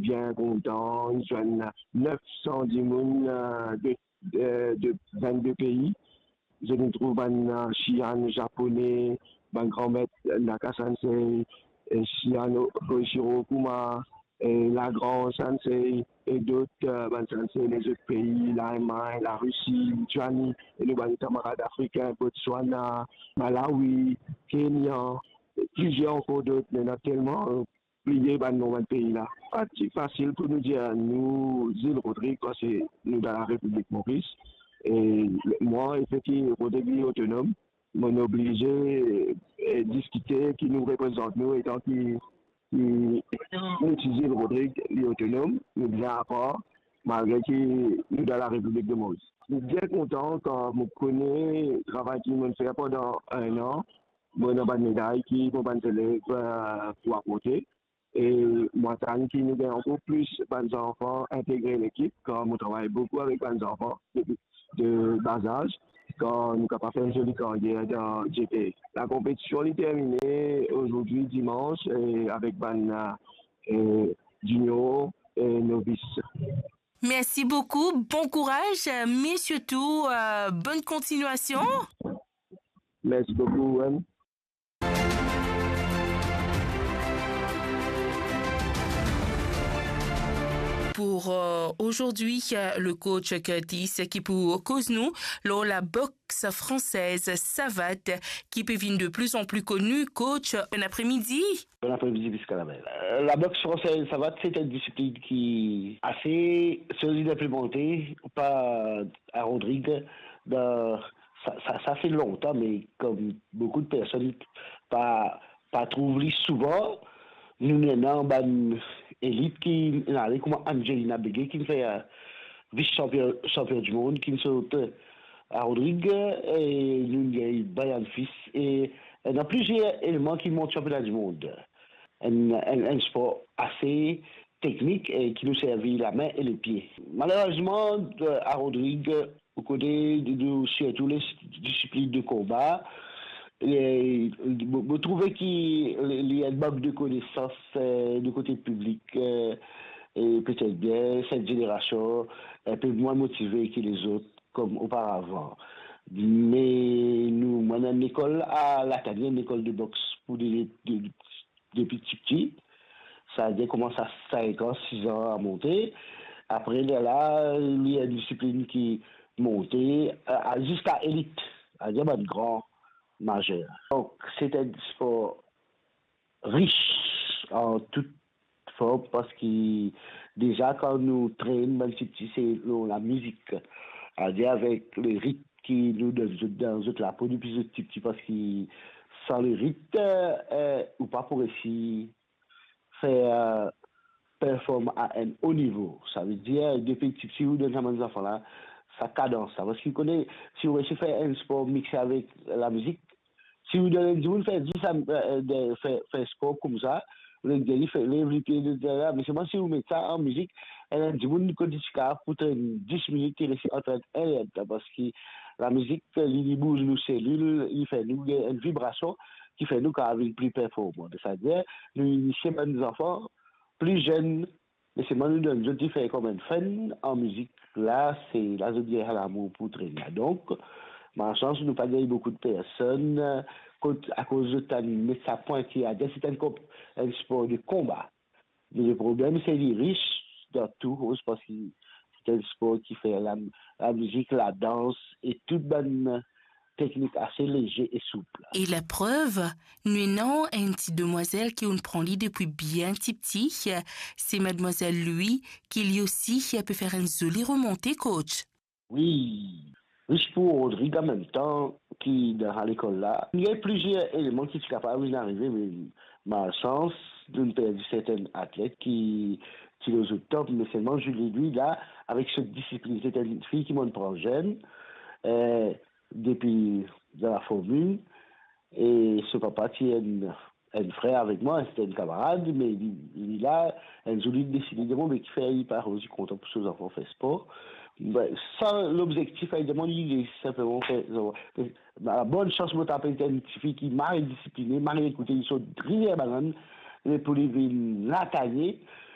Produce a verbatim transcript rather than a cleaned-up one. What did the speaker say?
bien content. Ils sont neuf cent dix personnes euh, de, de, de vingt-deux pays. Je nous trouve un Shihan japonais, un grand maître Naka-sensei, Shihan Koichiro Kuma, et Lagrange sensei, et d'autres euh, ben, sensei des autres pays, l'Allemagne, la Russie, Lituanie, et nos ben, camarades africains, Botswana, Malawi, Kenya, et plusieurs encore d'autres, mais naturellement, euh, plié ben, dans le pays là. Pas si facile pour nous dire, nous, île Rodrigue, parce que nous dans la République Maurice. Et moi, effectivement, Rodrigue autonome, m'ont obligé à discuter qui nous représente, nous, étant qui, qui utilise le Rodrigue, l'autonome, nous bien à part, malgré que nous dans la République de Maurice. Je suis bien content quand je connais le travail qu'ils m'ont fait pendant un an. Moi, j'ai une médaille qui m'ont élèves pour apporter. Et moi, qui nous avons encore plus de enfants intégrés à l'équipe, quand je travaille beaucoup avec les enfants depuis de bas âge, quand nous sommes capables de faire une jolie carrière dans G P. La compétition est terminée aujourd'hui, dimanche, et avec Ban euh, Junior et Novice. Merci beaucoup, bon courage, mais surtout, euh, bonne continuation. Merci beaucoup, Anne. Pour euh, aujourd'hui, le coach Curtis qui pour cause nous, lors la boxe française savate qui peut venir de plus en plus connue. Coach, bon après-midi. Bon après-midi, Biscalamel. Euh, la boxe française savate, c'est une discipline qui est assez solide implémentée par à Rodrigue. Dans, ça, ça, ça fait longtemps, mais comme beaucoup de personnes pas pas trouvent souvent, nous n'avons pas élite qui est comme Angelina Bégué qui fait euh, vice-champion champion du monde qui saute à Rodrigue et nous avons Bayan Fils et il y a plusieurs éléments qui montent championnat du monde. Un, un, un sport assez technique et qui nous servit la main et les pieds. Malheureusement, à Rodrigue, au côté de, de surtout les disciplines de combat, vous trouvez qu'il y a une manque de connaissances euh, du côté public euh, et peut-être bien cette génération est un peu moins motivée que les autres comme auparavant. Mais nous, moi, dans l'école à l'Académie, une école de boxe pour des, des, des petits petits, ça a commencé à cinq ans, six ans à monter. Après, là, il y a une discipline qui montait jusqu'à élite, à dire un grand majeur. Donc, c'est un sport riche en toute forme parce que déjà, quand nous traînons, c'est la musique, c'est-à-dire avec le rythme qui nous donne dans la peau depuis ce petit petit parce que sans le rythme, euh, ou pas pour réussir faire euh, performer à un haut niveau. Ça veut dire, depuis petit petit, vous donnez à mes enfants là, ça cadence. Ça. Parce qu'il connaît, si vous réussissez à faire un sport mixé avec la musique, si vous donnez du monde faire dix de faire, faire sport comme ça, vous allez dire faire les pieds de là, mais seulement si vous mettez ça en musique, elle a du monde qui pour dix minutes et laisser entendre elle parce que la musique il bouge nos cellules, il fait nous une vibration qui fait nous qu'avec plus performant. C'est-à-dire nous initier nos enfants plus jeunes, mais c'est moi nous donne je fais comme un fan en musique là, c'est là je dis à l'amour pour traîner. Donc ma chance, nous pas gagné beaucoup de personnes euh, à cause de ta mais ça pointe qui a c'est un, un sport de combat. Mais le problème, c'est les riches dans tout, parce que c'est un sport qui fait la, la musique, la danse et toute bonne technique assez léger et souple. Et la preuve, nous non une petite demoiselle qui on prend lit depuis bien petit petit, c'est mademoiselle Louis qui lui aussi peut faire une jolie remontée, coach. Oui. Riche pour Rodrigue en même temps, qui dans l'école là. Il y a plusieurs éléments qui sont capables d'arriver, mais ma chance d'une perdre certains athlètes qui, qui les au top, mais seulement Julie, lui, là, avec cette discipline, c'est une fille qui m'en prend jeune, euh, depuis de la formule, et ce papa qui est une, un frère avec moi, c'était une camarade, mais il, il là, un joli décidément, mais qui fait, il part aussi content pour ses enfants faire sport. Ben, sans l'objectif, évidemment, il est simplement fait. Euh, la bonne chance, moi, t'appelles une fille qui m'a discipliné, m'a écouté, ils sont très banane, pour les villes la tailler.